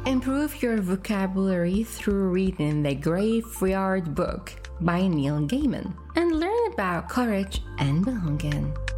Improve your vocabulary through reading the Graveyard Book by Neil Gaiman and learn about courage and belonging.